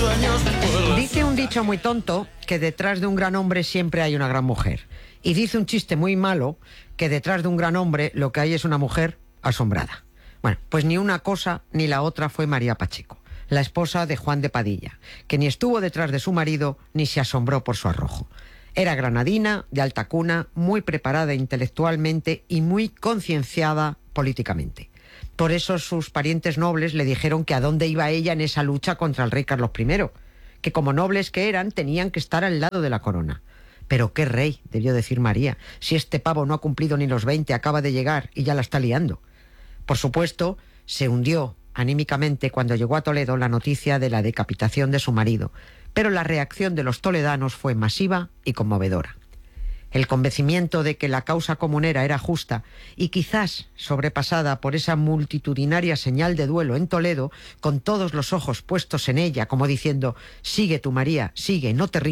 Dice un dicho muy tonto que detrás de un gran hombre siempre hay una gran mujer. Y dice un chiste muy malo que detrás de un gran hombre lo que hay es una mujer asombrada. Bueno, pues ni una cosa ni la otra fue María Pacheco, la esposa de Juan de Padilla, que ni estuvo detrás de su marido ni se asombró por su arrojo. Era granadina, de alta cuna, muy preparada intelectualmente y muy concienciada políticamente. Por eso sus parientes nobles le dijeron que a dónde iba ella en esa lucha contra el rey Carlos I, que como nobles que eran tenían que estar al lado de la corona. Pero qué rey, debió decir María, si este pavo no ha cumplido ni los 20, acaba de llegar y ya la está liando. Por supuesto, se hundió anímicamente cuando llegó a Toledo la noticia de la decapitación de su marido, pero la reacción de los toledanos fue masiva y conmovedora. El convencimiento de que la causa comunera era justa y quizás sobrepasada por esa multitudinaria señal de duelo en Toledo, con todos los ojos puestos en ella, como diciendo: sigue tú, María, sigue, no te rindas.